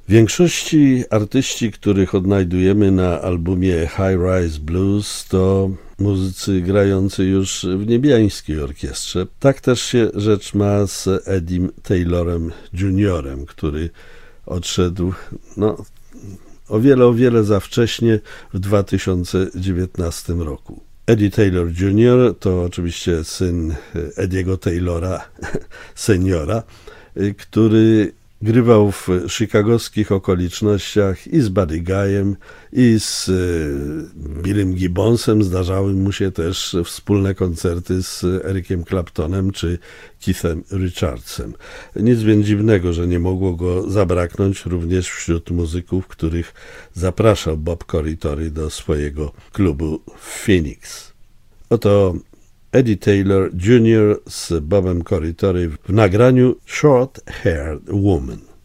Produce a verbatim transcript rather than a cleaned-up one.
Większości artyści, których odnajdujemy na albumie High Rise Blues, to muzycy grający już w niebiańskiej orkiestrze. Tak też się rzecz ma z Eddiem Taylorem juniorem, który odszedł no, o wiele, o wiele za wcześnie w dwa tysiące dziewiętnastym roku. Eddie Taylor junior to oczywiście syn Eddiego Taylora seniora, który grywał w chicagowskich okolicznościach i z Buddy Guyem, i z Billym Gibbonsem. Zdarzały mu się też wspólne koncerty z Ericiem Claptonem czy Keithem Richardsem. Nic więc dziwnego, że nie mogło go zabraknąć również wśród muzyków, których zapraszał Bob Corritore do swojego klubu Phoenix. Oto Eddie Taylor junior z Bobem Corritore w nagraniu Short Haired Woman.